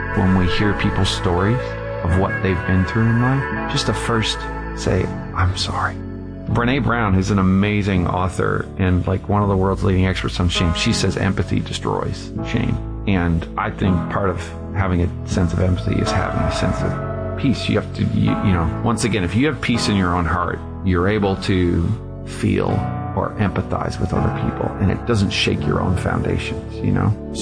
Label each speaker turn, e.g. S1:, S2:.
S1: when we hear people's stories of what they've been through in life, just to first say, I'm sorry. Brené Brown is an amazing author and like one of the world's leading experts on shame. She says empathy destroys shame. And I think part of having a sense of empathy is having a sense of peace. You have to, you know, once again, if you have peace in your own heart, you're able to feel or empathize with other people, and it doesn't shake your own foundations, you know?